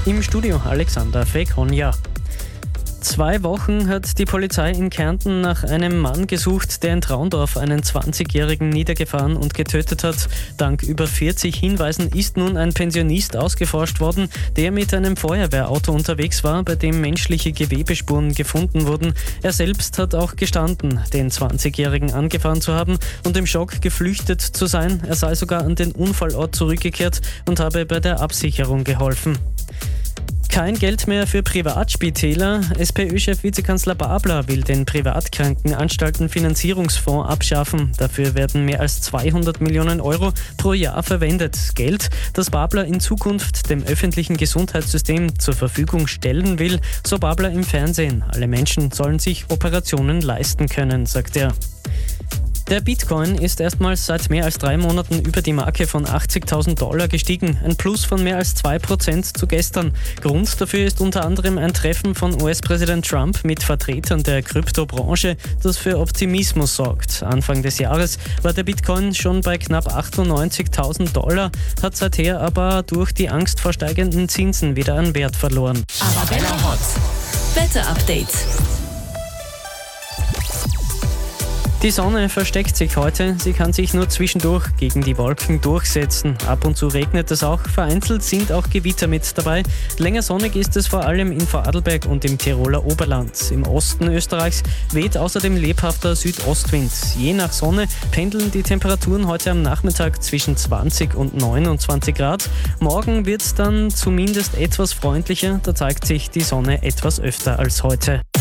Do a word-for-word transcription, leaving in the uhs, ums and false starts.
Im Studio Alexander Fekonja. Zwei Wochen hat die Polizei in Kärnten nach einem Mann gesucht, der in Traundorf einen zwanzigjährigen niedergefahren und getötet hat. Dank über vierzig Hinweisen ist nun ein Pensionist ausgeforscht worden, der mit einem Feuerwehrauto unterwegs war, bei dem menschliche Gewebespuren gefunden wurden. Er selbst hat auch gestanden, den zwanzigjährigen angefahren zu haben und im Schock geflüchtet zu sein. Er sei sogar an den Unfallort zurückgekehrt und habe bei der Absicherung geholfen. Kein Geld mehr für Privatspitäler. SPÖ-Chef Vizekanzler Babler will den Privatkrankenanstalten-Finanzierungsfonds abschaffen. Dafür werden mehr als zweihundert Millionen Euro pro Jahr verwendet. Geld, das Babler in Zukunft dem öffentlichen Gesundheitssystem zur Verfügung stellen will, so Babler im Fernsehen. Alle Menschen sollen sich Operationen leisten können, sagt er. Der Bitcoin ist erstmals seit mehr als drei Monaten über die Marke von achtzigtausend Dollar gestiegen, ein Plus von mehr als zwei Prozent zu gestern. Grund dafür ist unter anderem ein Treffen von U S-Präsident Trump mit Vertretern der Kryptobranche, das für Optimismus sorgt. Anfang des Jahres war der Bitcoin schon bei knapp achtundneunzigtausend Dollar, hat seither aber durch die Angst vor steigenden Zinsen wieder an Wert verloren. Arabella Hot. Wetter-Update. Die Sonne versteckt sich heute, sie kann sich nur zwischendurch gegen die Wolken durchsetzen. Ab und zu regnet es auch, vereinzelt sind auch Gewitter mit dabei. Länger sonnig ist es vor allem in Vorarlberg und im Tiroler Oberland. Im Osten Österreichs weht außerdem lebhafter Südostwind. Je nach Sonne pendeln die Temperaturen heute am Nachmittag zwischen zwanzig und neunundzwanzig Grad. Morgen wird es dann zumindest etwas freundlicher, da zeigt sich die Sonne etwas öfter als heute.